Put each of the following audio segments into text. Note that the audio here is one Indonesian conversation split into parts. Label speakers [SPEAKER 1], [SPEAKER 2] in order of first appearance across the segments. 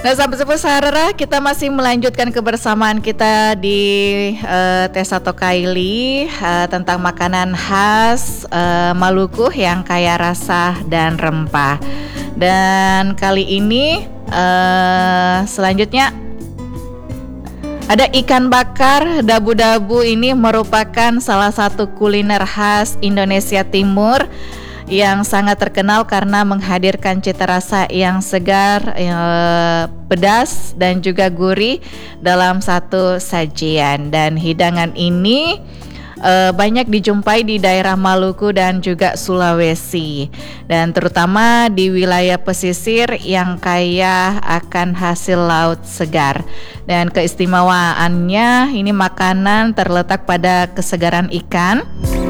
[SPEAKER 1] Nah, sahabat Sarara, kita masih melanjutkan kebersamaan kita di Tes atau Kaili tentang makanan khas Maluku yang kaya rasa dan rempah. Dan kali ini selanjutnya ada ikan bakar dabu-dabu. Ini merupakan salah satu kuliner khas Indonesia Timur yang sangat terkenal karena menghadirkan cita rasa yang segar, pedas dan juga gurih dalam satu sajian. Dan hidangan ini banyak dijumpai di daerah Maluku dan juga Sulawesi, dan terutama di wilayah pesisir yang kaya akan hasil laut segar. Dan keistimewaannya, ini makanan terletak pada kesegaran ikan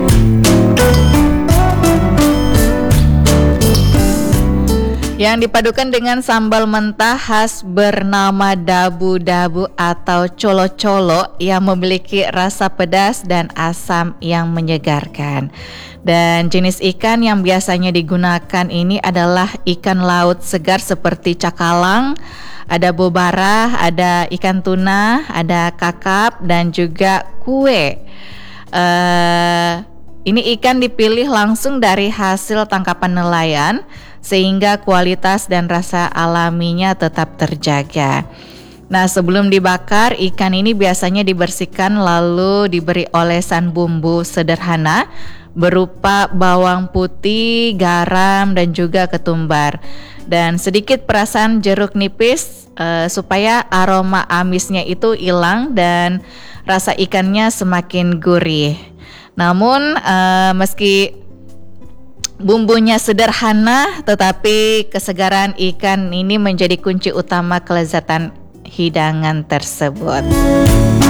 [SPEAKER 1] yang dipadukan dengan sambal mentah khas bernama dabu-dabu atau colo-colo yang memiliki rasa pedas dan asam yang menyegarkan. Dan jenis ikan yang biasanya digunakan ini adalah ikan laut segar seperti cakalang, ada bobara, ada ikan tuna, ada kakap dan juga kue. Ini ikan dipilih langsung dari hasil tangkapan nelayan sehingga kualitas dan rasa alaminya tetap terjaga. Nah, sebelum dibakar, ikan ini biasanya dibersihkan lalu diberi olesan bumbu sederhana berupa bawang putih, garam dan juga ketumbar, dan sedikit perasan jeruk nipis supaya aroma amisnya itu hilang dan rasa ikannya semakin gurih. Namun meski bumbunya sederhana, tetapi kesegaran ikan ini menjadi kunci utama kelezatan hidangan tersebut.